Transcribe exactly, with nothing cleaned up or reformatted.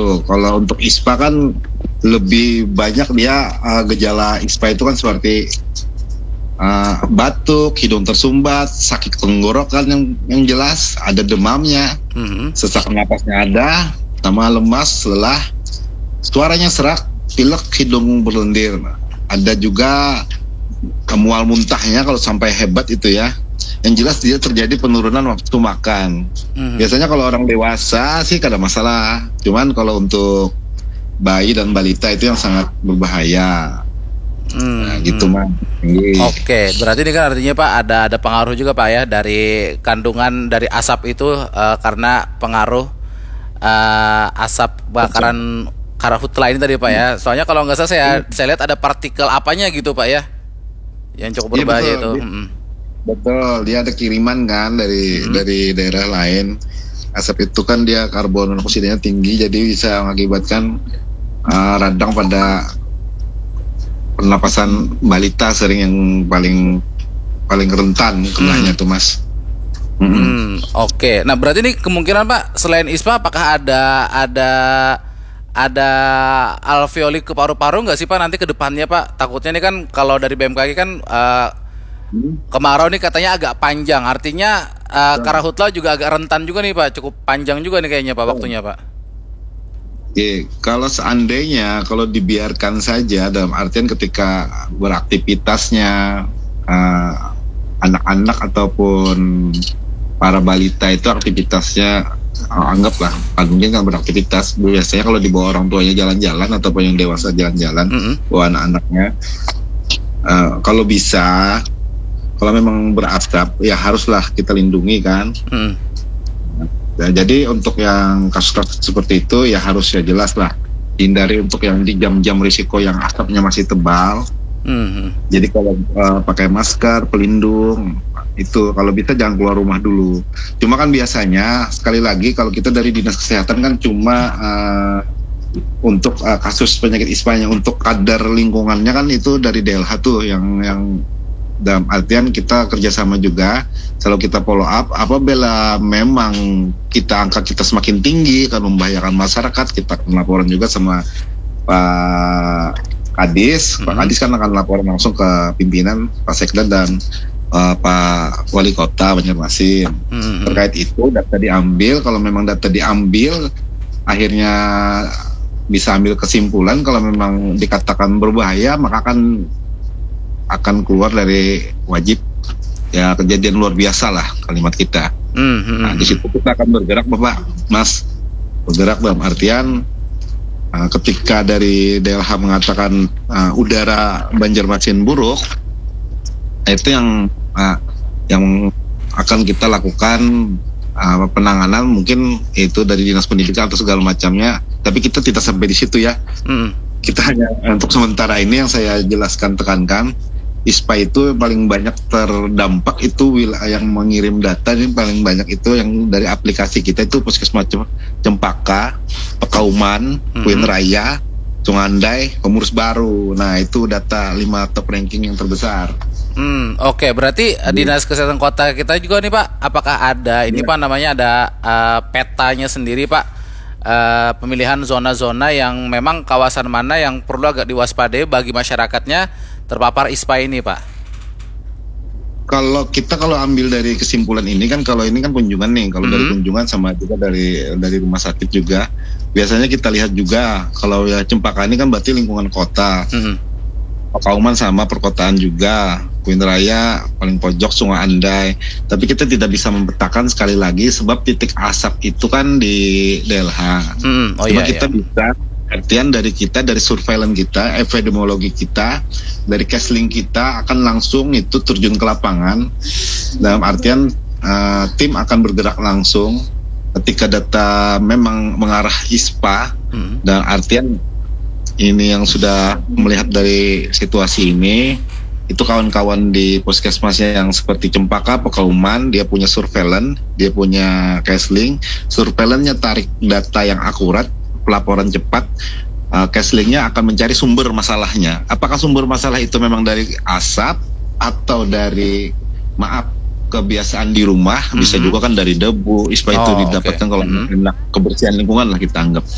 betul. Kalau untuk ISPA kan lebih banyak dia uh, gejala ISPA itu kan seperti uh, batuk, hidung tersumbat, sakit tenggorokan yang yang jelas, ada demamnya, mm-hmm. sesak napasnya ada, tambah lemas, lelah, suaranya serak, pilek, hidung berlendir. Ada juga mual muntahnya kalau sampai hebat itu ya. Yang jelas dia terjadi penurunan waktu makan. Mm-hmm. Biasanya kalau orang dewasa sih kada masalah. Cuman kalau untuk bayi dan balita itu yang sangat berbahaya. Mm-hmm. Nah, gitu mah. Oke, berarti ini kan artinya Pak ada ada pengaruh juga Pak ya dari kandungan dari asap itu uh, karena pengaruh uh, asap bakaran karahutla ini tadi Pak ya. Soalnya kalau nggak salah saya mm-hmm. saya lihat ada partikel apanya gitu Pak ya, yang cukup berbahaya ya, itu. Mm-hmm. Betul, dia ada kiriman kan dari hmm. dari daerah lain. Asap itu kan dia karbon monoksida tinggi, jadi bisa mengakibatkan uh, radang pada pernapasan balita sering yang paling paling rentan kenanya hmm. tuh Mas. Hmm. Hmm, Oke, okay. Nah berarti ini kemungkinan Pak selain ISPA apakah ada ada ada alveoli ke paru-paru nggak sih Pak nanti ke depannya Pak? Takutnya ini kan kalau dari B M K G kan uh, kemarau nih katanya agak panjang, artinya uh, karahutla juga agak rentan juga nih Pak, cukup panjang juga nih kayaknya Pak waktunya Pak. Oke, kalau seandainya kalau dibiarkan saja dalam artian ketika beraktivitasnya uh, anak-anak ataupun para balita itu aktivitasnya uh, anggaplah mungkin kan beraktivitas biasanya kalau dibawa orang tuanya jalan-jalan ataupun yang dewasa jalan-jalan mm-hmm. bawa anak-anaknya uh, kalau bisa kalau memang berasap ya haruslah kita lindungi kan. Hmm. Nah, jadi untuk yang kasus-kasus seperti itu ya harus ya jelas lah hindari untuk yang di jam-jam risiko yang asapnya masih tebal. Hmm. Jadi kalau uh, pakai masker pelindung itu kalau bisa jangan keluar rumah dulu. Cuma kan biasanya sekali lagi kalau kita dari dinas kesehatan kan cuma uh, untuk uh, kasus penyakit ISPA-nya untuk kadar lingkungannya kan itu dari D L H tuh yang yang dalam artian kita kerjasama juga selalu kita follow up apabila memang kita angka kita semakin tinggi kan membahayakan masyarakat kita akan laporan juga sama Pak Kadis mm-hmm. Pak Kadis kan akan laporan langsung ke pimpinan Pak Sekda dan uh, Pak Wali Kota Banjarmasin mm-hmm. terkait itu data diambil kalau memang data diambil akhirnya bisa ambil kesimpulan kalau memang dikatakan berbahaya maka akan akan keluar dari wajib ya kejadian luar biasa lah kalimat kita. Mm-hmm. Nah di situ kita akan bergerak Bapak Mas bergerak dalam artian uh, ketika dari D L H mengatakan uh, udara Banjarmasin buruk itu yang uh, yang akan kita lakukan uh, penanganan mungkin itu dari dinas pendidikan atau segala macamnya tapi kita tidak sampai di situ ya. Mm. Kita hanya untuk sementara ini yang saya jelaskan tekankan ISPA itu paling banyak terdampak itu wilayah yang mengirim data ini paling banyak itu yang dari aplikasi kita itu Puskesmas Cempaka, Pekauman, mm-hmm. Queen Raya, Sungandai, Pemurus Baru. Nah itu data lima top ranking yang terbesar. Hmm, Oke, okay. Berarti hmm. Dinas Kesehatan Kota kita juga nih Pak, apakah ada ini ya. Pak namanya ada uh, petanya sendiri Pak, uh, pemilihan zona-zona yang memang kawasan mana yang perlu agak diwaspadai bagi masyarakatnya terpapar ISPA ini Pak? Kalau kita kalau ambil dari kesimpulan ini kan kalau ini kan kunjungan nih kalau mm-hmm. dari kunjungan sama juga dari dari rumah sakit juga biasanya kita lihat juga kalau ya Cempaka ini kan berarti lingkungan kota mm-hmm. Pakauman sama perkotaan juga Queen Raya paling pojok Sungai Andai tapi kita tidak bisa memetakan sekali lagi sebab titik asap itu kan di D L H mm-hmm. oh, cuma iya, kita iya. bisa artian dari kita, dari surveillance kita, epidemiologi kita, dari cashlink kita akan langsung itu terjun ke lapangan. Dalam artian uh, tim akan bergerak langsung ketika data memang mengarah ISPA. Hmm. Dan artian ini yang sudah melihat dari situasi ini, itu kawan-kawan di puskesmasnya yang seperti Cempaka, Pekauman, dia punya surveillance, dia punya cashlink, surveillance-nya tarik data yang akurat, pelaporan cepat, uh, cashlink-nya akan mencari sumber masalahnya. Apakah sumber masalah itu memang dari asap atau dari maaf kebiasaan di rumah, mm-hmm. bisa juga kan dari debu, ISPA oh, itu didapatkan okay. kalau mm-hmm. enak kebersihan lingkungan lah kita anggap.